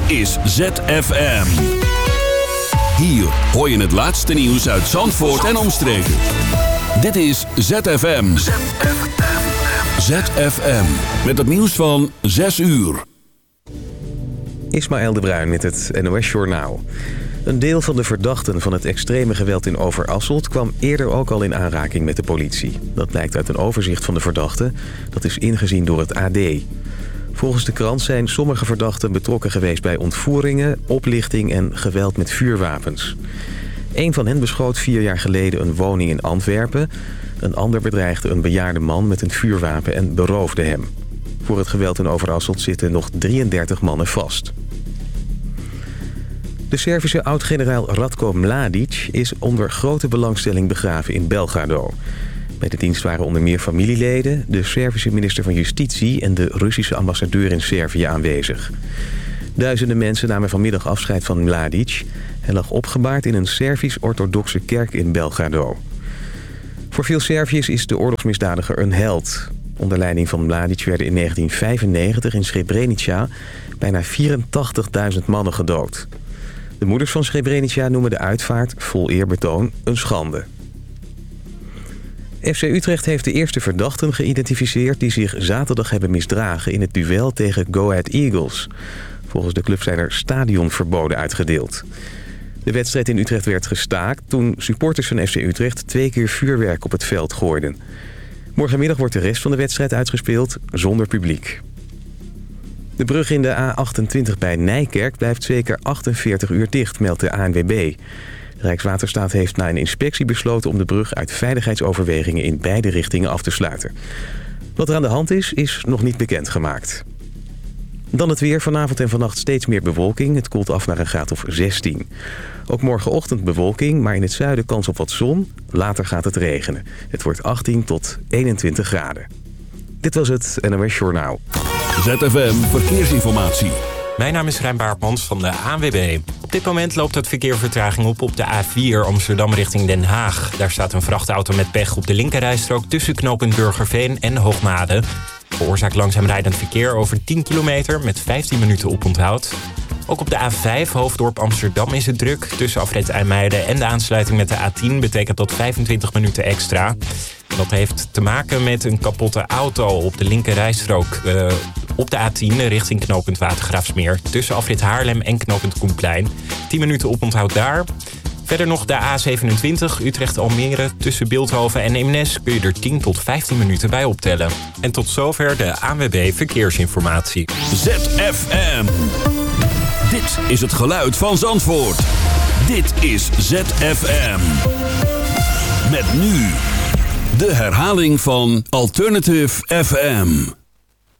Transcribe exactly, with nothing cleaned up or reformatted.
is Z F M. Hier hoor je het laatste nieuws uit Zandvoort en omstreken. Dit is Z F M. Z F M. Z F M. Met het nieuws van zes uur. Ismaël de Bruin met het N O S Journaal. Een deel van de verdachten van het extreme geweld in Overasselt kwam eerder ook al in aanraking met de politie. Dat blijkt uit een overzicht van de verdachten. Dat is ingezien door het A D. Volgens de krant zijn sommige verdachten betrokken geweest bij ontvoeringen, oplichting en geweld met vuurwapens. Een van hen beschoot vier jaar geleden een woning in Antwerpen. Een ander bedreigde een bejaarde man met een vuurwapen en beroofde hem. Voor het geweld in Overasselt zitten nog drieëndertig mannen vast. De Servische oud-generaal Ratko Mladic is onder grote belangstelling begraven in Belgrado. Bij de dienst waren onder meer familieleden, de Servische minister van Justitie en de Russische ambassadeur in Servië aanwezig. Duizenden mensen namen vanmiddag afscheid van Mladic. Hij lag opgebaard in een Servisch-orthodoxe kerk in Belgrado. Voor veel Serviërs is de oorlogsmisdadiger een held. Onder leiding van Mladic werden in negentien vijfennegentig in Srebrenica bijna vierentachtigduizend mannen gedood. De moeders van Srebrenica noemen de uitvaart vol eerbetoon een schande. F C Utrecht heeft de eerste verdachten geïdentificeerd die zich zaterdag hebben misdragen in het duel tegen Go Ahead Eagles. Volgens de club zijn er stadionverboden uitgedeeld. De wedstrijd in Utrecht werd gestaakt toen supporters van F C Utrecht twee keer vuurwerk op het veld gooiden. Morgenmiddag wordt de rest van de wedstrijd uitgespeeld zonder publiek. De brug in de A achtentwintig bij Nijkerk blijft zeker achtenveertig uur dicht, meldt de A N W B. Rijkswaterstaat heeft na een inspectie besloten om de brug uit veiligheidsoverwegingen in beide richtingen af te sluiten. Wat er aan de hand is, is nog niet bekendgemaakt. Dan het weer. Vanavond en vannacht steeds meer bewolking. Het koelt af naar een graad of zestien. Ook morgenochtend bewolking, maar in het zuiden kans op wat zon. Later gaat het regenen. Het wordt achttien tot eenentwintig graden. Dit was het N O S Journaal. Z F M Verkeersinformatie. Mijn naam is Rijn Baartmans van de A N W B. Op dit moment loopt het verkeer vertraging op op de A vier Amsterdam richting Den Haag. Daar staat een vrachtauto met pech op de linkerrijstrook tussen knooppunt Burgerveen en Hoogmade. Veroorzaakt langzaam rijdend verkeer over tien kilometer met vijftien minuten oponthoud. Ook op de A vijf Hoofddorp Amsterdam is het druk. Tussen afrit IJmuiden en de aansluiting met de A tien betekent dat vijfentwintig minuten extra. Dat heeft te maken met een kapotte auto op de linkerrijstrook uh, op de A tien richting knooppunt Watergraafsmeer. Tussen afrit Haarlem en knooppunt Koenplein. tien minuten oponthoud daar. Verder nog de A zevenentwintig Utrecht-Almere. Tussen Bilthoven en Eemnes kun je er tien tot vijftien minuten bij optellen. En tot zover de A N W B Verkeersinformatie. Z F M. Dit is het geluid van Zandvoort. Dit is Z F M. Met nu de herhaling van Alternative F M.